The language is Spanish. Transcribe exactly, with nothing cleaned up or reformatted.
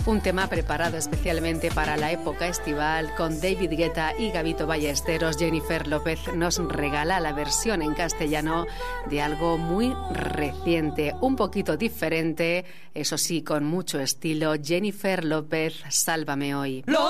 Un tema preparado especialmente para la época estival con David Guetta y Gabito Ballesteros. Jennifer López nos regala la versión en castellano de algo muy reciente, un poquito diferente, eso sí, con mucho estilo. Jennifer López, Sálvame hoy.